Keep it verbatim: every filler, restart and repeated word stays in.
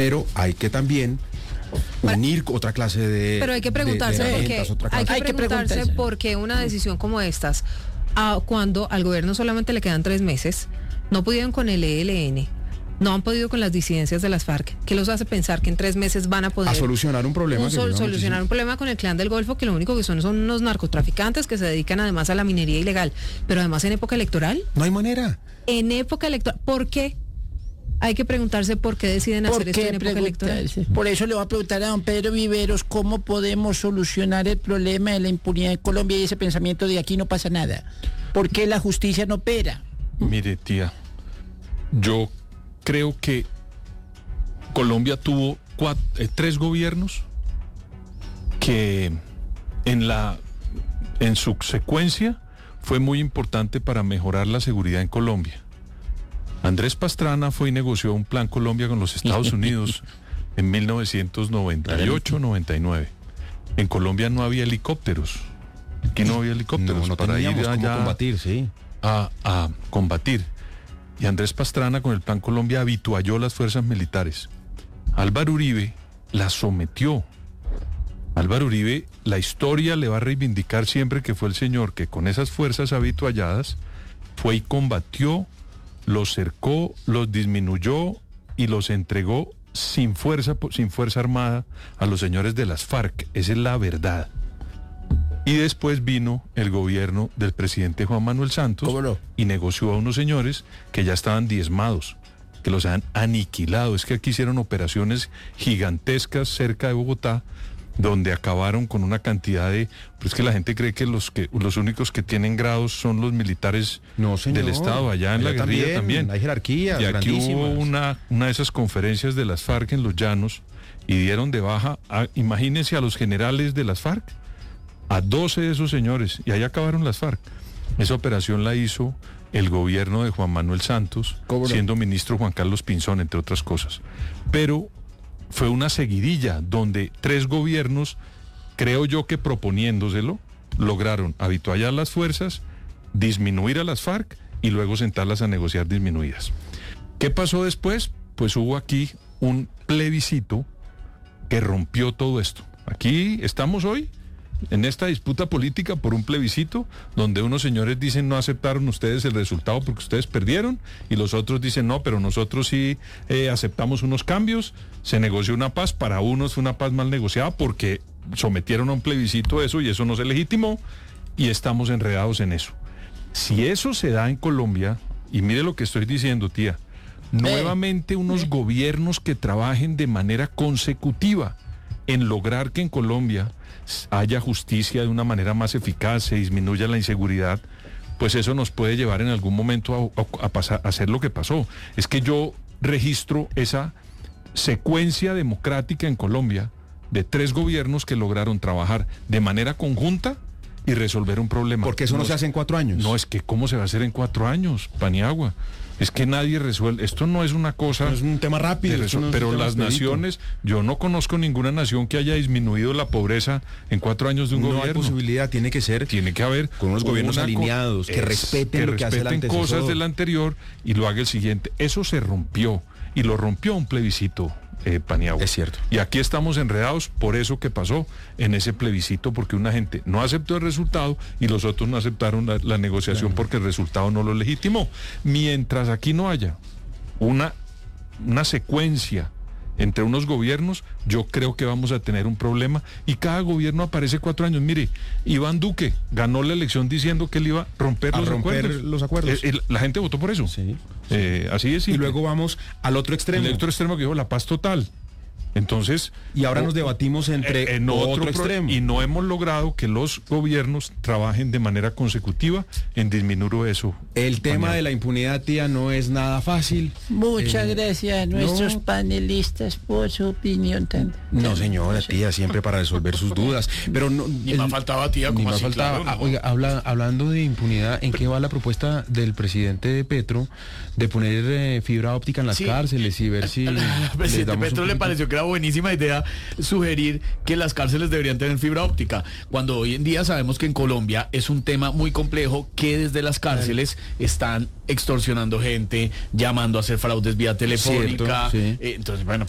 Pero hay que también unir otra clase de Pero hay que preguntarse, de, de por, qué, otra hay que Hay que preguntarse preguntarse. por qué una decisión como estas, a, cuando al gobierno solamente le quedan tres meses, no pudieron con el E L N, no han podido con las disidencias de las FARC, que los hace pensar que en tres meses van a poder a solucionar un problema. un que sol- lleva solucionar muchísimo. un problema con el clan del Golfo, que lo único que son son unos narcotraficantes que se dedican además a la minería ilegal, pero además en época electoral, No hay manera. en época electoral, ¿por qué? Hay que preguntarse por qué deciden ¿Por hacer esto qué en época electoral. preguntarse? Por eso le voy a preguntar a don Pedro Viveros cómo podemos solucionar el problema de la impunidad en Colombia y ese pensamiento de aquí no pasa nada. ¿Por qué la justicia no opera? Mire, tía, yo creo que Colombia tuvo cuatro, eh, tres gobiernos que en la en su secuencia fue muy importante para mejorar la seguridad en Colombia. Andrés Pastrana fue y negoció un plan Colombia con los Estados Unidos en mil novecientos noventa y ocho noventa y nueve. En Colombia no había helicópteros. Aquí no había helicópteros No, no para ir teníamos cómo allá combatir, sí. a, a combatir. Y Andrés Pastrana con el Plan Colombia habitualló las fuerzas militares. Álvaro Uribe las sometió. Álvaro Uribe, la historia le va a reivindicar siempre que fue el señor que con esas fuerzas habitualladas fue y combatió, los cercó, los disminuyó y los entregó sin fuerza, sin fuerza armada a los señores de las FARC. Esa es la verdad. Y después vino el gobierno del presidente Juan Manuel Santos. ¿Cómo no? Y negoció a unos señores que ya estaban diezmados, que los han aniquilado. Es que aquí hicieron operaciones gigantescas cerca de Bogotá, donde acabaron con una cantidad de... Pues que la gente cree que los que los únicos que tienen grados son los militares No, señor. del Estado, allá en Allá la guerrilla también. Hay jerarquías Y aquí hubo grandísimas. una, una de esas conferencias de las FARC en Los Llanos y dieron de baja, a, imagínense a los generales de las FARC, a doce de esos señores, y ahí acabaron las FARC. Esa operación la hizo el gobierno de Juan Manuel Santos, ¿Cómo no? siendo ministro Juan Carlos Pinzón, entre otras cosas. Pero fue una seguidilla donde tres gobiernos, creo yo que proponiéndoselo, lograron habituallar las fuerzas, disminuir a las FARC y luego sentarlas a negociar disminuidas. ¿Qué pasó después? Pues hubo aquí un plebiscito que rompió todo esto. Aquí estamos hoy en esta disputa política por un plebiscito donde unos señores dicen no aceptaron ustedes el resultado porque ustedes perdieron y los otros dicen no, pero nosotros sí eh, aceptamos unos cambios, se negoció una paz, para unos fue una paz mal negociada porque sometieron a un plebiscito eso y eso no se legitimó y estamos enredados en eso. Si eso se da en Colombia, y mire lo que estoy diciendo, tía, nuevamente unos gobiernos que trabajen de manera consecutiva en lograr que en Colombia haya justicia de una manera más eficaz, se disminuya la inseguridad, pues eso nos puede llevar en algún momento a, a, a, pasar, a hacer lo que pasó. Es que yo registro esa secuencia democrática en Colombia de tres gobiernos que lograron trabajar de manera conjunta y resolver un problema. Porque eso no, no se hace en cuatro años. No, es que ¿cómo se va a hacer en cuatro años, Paniagua? Es que nadie resuelve, esto no es una cosa... No es un tema rápido. de resol- no es pero un tema las expedito. naciones, yo no conozco ninguna nación que haya disminuido la pobreza en cuatro años de un No hay gobierno. posibilidad, tiene que ser Tiene que haber con unos gobiernos una co- alineados, que es- respeten que lo que hace el respeten antecesor. cosas del anterior y lo haga el siguiente. Eso se rompió y lo rompió un plebiscito, eh, Paniagua. Es cierto. Y aquí estamos enredados por eso que pasó en ese plebiscito, porque una gente no aceptó el resultado y los otros no aceptaron la, la negociación Claro. porque el resultado no lo legitimó. Mientras aquí no haya una, una secuencia entre unos gobiernos, yo creo que vamos a tener un problema y cada gobierno aparece cuatro años. Mire, Iván Duque ganó la elección diciendo que él iba a romper A los romper acuerdos. los acuerdos. Eh, eh, la gente votó por eso. Sí. Eh, así es. Y luego vamos al otro extremo. el otro extremo que dijo la paz total. Entonces, Y ahora o- nos debatimos entre eh, en otro, otro pro- extremo. y no hemos logrado que los gobiernos trabajen de manera consecutiva en disminuir eso. El tema Paniagua. de la impunidad, tía, no es nada fácil. Muchas Eh, gracias a nuestros no. panelistas por su opinión tan... No, tan- señora, tía, siempre para resolver sus dudas. Pero no, Ni el- más faltaba, tía, Ni como más así, faltaba. claro, Ah, ¿no? oiga, habla, hablando de impunidad, ¿en qué va la propuesta del presidente Petro de poner eh, fibra óptica en las Sí. cárceles y ver si Al les presidente damos un Petro le poquito- pareció que era buenísima idea sugerir que las cárceles deberían tener fibra óptica, cuando hoy en día sabemos que en Colombia es un tema muy complejo, que desde las cárceles están extorsionando gente, llamando a hacer fraudes vía telefónica. Cierto, sí. Eh, entonces, bueno,